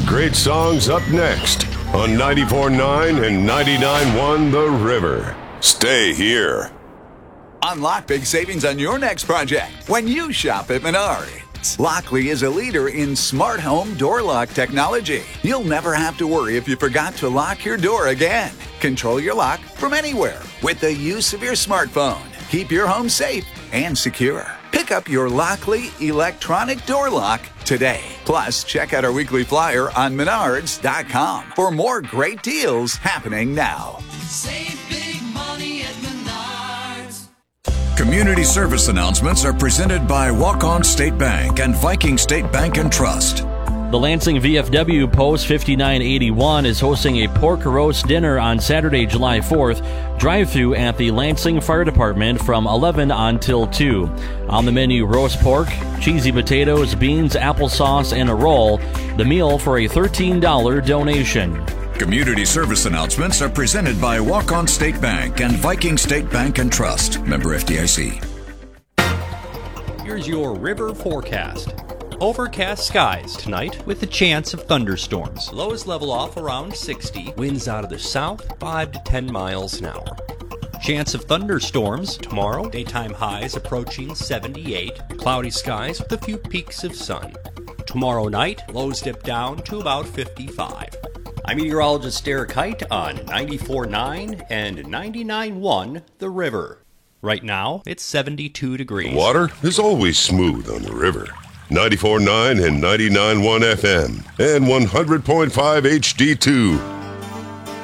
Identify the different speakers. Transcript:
Speaker 1: great songs up next on 94.9 and 99.1 The River. Stay here.
Speaker 2: Unlock big savings on your next project when you shop at Menards. Lockley is a leader in smart home door lock technology. You'll never have to worry if you forgot to lock your door again. Control your lock from anywhere with the use of your smartphone. Keep your home safe and secure. Pick up your Lockley electronic door lock today. Plus, check out our weekly flyer on Menards.com for more great deals happening now.
Speaker 3: Save big money at Menards.
Speaker 4: Community service announcements are presented by Walk-On State Bank and Viking State Bank and Trust.
Speaker 5: The Lansing VFW Post 5981 is hosting a pork roast dinner on Saturday, July 4th, drive-through at the Lansing Fire Department from 11 until 2. On the menu, roast pork, cheesy potatoes, beans, applesauce, and a roll. The meal for a $13 donation.
Speaker 4: Community service announcements are presented by Walk-On State Bank and Viking State Bank and Trust. Member FDIC.
Speaker 6: Here's your river forecast. Overcast skies tonight with a chance of thunderstorms. Lows level off around 60. Winds out of the south 5 to 10 miles an hour. Chance of thunderstorms tomorrow. Daytime highs approaching 78. Cloudy skies with a few peaks of sun. Tomorrow night, lows dip down to about 55. I'm meteorologist Derek Height on 94.9 and 99.1 The River. Right now, it's 72 degrees.
Speaker 1: The water is always smooth on the river. 94.9 and 99.1 FM and 100.5 HD2.